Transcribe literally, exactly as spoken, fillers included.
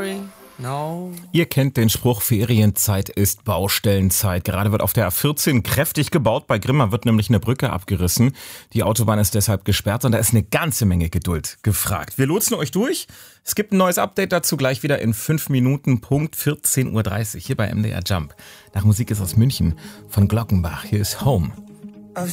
sorry. No. Ihr kennt den Spruch, Ferienzeit ist Baustellenzeit. Gerade wird auf der A vierzehn kräftig gebaut. Bei Grimma wird nämlich eine Brücke abgerissen. Die Autobahn ist deshalb gesperrt und da ist eine ganze Menge Geduld gefragt. Wir lotsen euch durch. Es gibt ein neues Update dazu gleich wieder in fünf Minuten, Punkt vierzehn Uhr dreißig hier bei M D R Jump. Nach Musik ist aus München von Glockenbach. Hier ist Home.